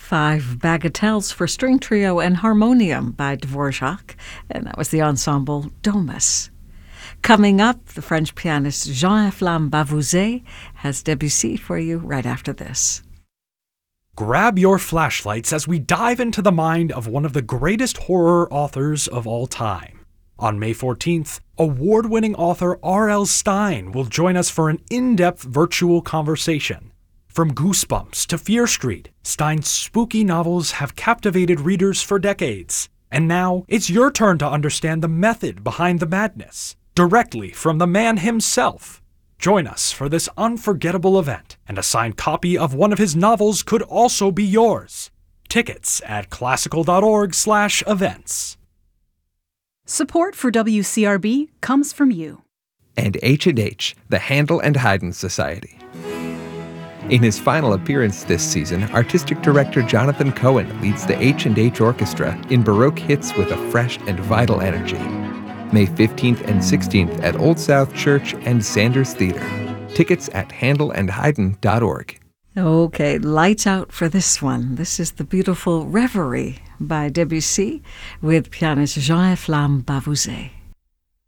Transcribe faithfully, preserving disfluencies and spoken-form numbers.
Five Bagatelles for String Trio and Harmonium by Dvorak, and that was the ensemble Domus. Coming up, the French pianist Jean-Efflam Bavouzet has Debussy for you right after this. Grab your flashlights as we dive into the mind of one of the greatest horror authors of all time. On May fourteenth, award-winning author R L. Stine will join us for an in-depth virtual conversation. From Goosebumps to Fear Street, Stine's spooky novels have captivated readers for decades. And now, it's your turn to understand the method behind the madness, directly from the man himself. Join us for this unforgettable event, and a signed copy of one of his novels could also be yours. Tickets at classical.org slash events. Support for W C R B comes from you. And H and H, the Handel and Haydn Society. In his final appearance this season, artistic director Jonathan Cohen leads the H and H Orchestra in Baroque hits with a fresh and vital energy. May fifteenth and sixteenth at Old South Church and Sanders Theater. Tickets at handel and haydn dot org. Okay, lights out for this one. This is the beautiful Reverie by Debussy with pianist Jean-Efflam Bavouzet.